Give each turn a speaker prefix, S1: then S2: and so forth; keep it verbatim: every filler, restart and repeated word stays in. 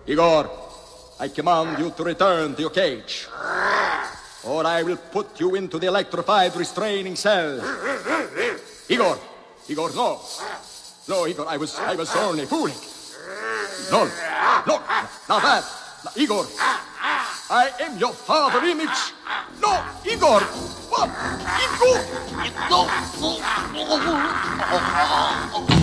S1: Igor, I command you to return to your cage, or I will put you into the electrified restraining cell. Igor, Igor, no. No, Igor, I was, I was only fooling. No, look, now that, now, Igor, I am your father image. No, Igor, what? Igor!
S2: No, no, no.